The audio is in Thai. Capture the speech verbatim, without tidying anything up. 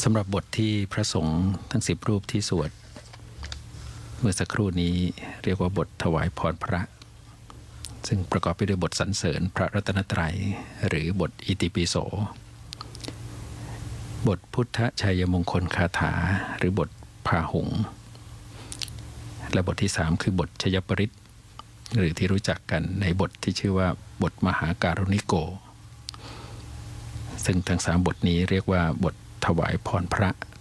สำหรับบทที่พระสงฆ์ทั้งสิบรูปที่สวดเมื่อสักครู่นี้เรียกว่าบทถวายพรพระซึ่งประกอบไปด้วยบทสรรเสริญพระรัตนตรัยหรือบทอิติปิโสบทพุทธชัยมงคลคาถาหรือบทพาหุงและบทที่สามคือบทชยปริตหรือที่รู้จักกันในบทที่ชื่อว่าบทมหาการุณิโกซึ่งทั้งสามบทนี้เรียกว่าบทถวายพรพระ